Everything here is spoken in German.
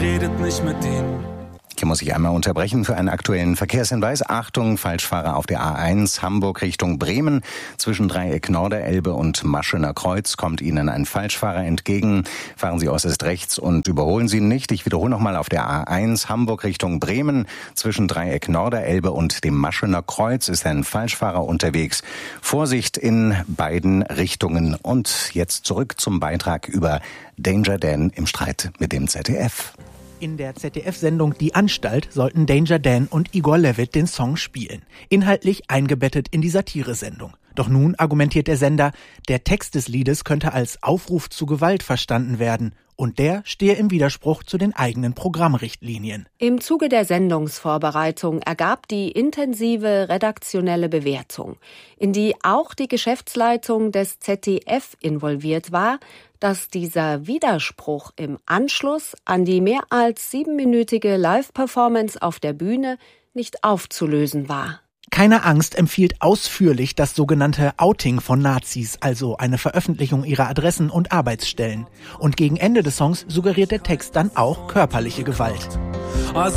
redet nicht mit ihnen. Hier muss ich einmal unterbrechen für einen aktuellen Verkehrshinweis. Achtung, Falschfahrer auf der A1 Hamburg Richtung Bremen. Zwischen Dreieck Norderelbe und Maschener Kreuz kommt Ihnen ein Falschfahrer entgegen. Fahren Sie äußerst rechts und überholen Sie ihn nicht. Ich wiederhole nochmal auf der A1 Hamburg Richtung Bremen. Zwischen Dreieck Norderelbe und dem Maschener Kreuz ist ein Falschfahrer unterwegs. Vorsicht in beiden Richtungen. Und jetzt zurück zum Beitrag über Danger Dan im Streit mit dem ZDF. In der ZDF-Sendung Die Anstalt sollten Danger Dan und Igor Levit den Song spielen. Inhaltlich eingebettet in die Satiresendung. Doch nun argumentiert der Sender, der Text des Liedes könnte als Aufruf zu Gewalt verstanden werden. Und der stehe im Widerspruch zu den eigenen Programmrichtlinien. Im Zuge der Sendungsvorbereitung ergab die intensive redaktionelle Bewertung, in die auch die Geschäftsleitung des ZDF involviert war, dass dieser Widerspruch im Anschluss an die mehr als 7-minütige Live-Performance auf der Bühne nicht aufzulösen war. Keine Angst empfiehlt ausführlich das sogenannte Outing von Nazis, also eine Veröffentlichung ihrer Adressen und Arbeitsstellen. Und gegen Ende des Songs suggeriert der Text dann auch körperliche Gewalt.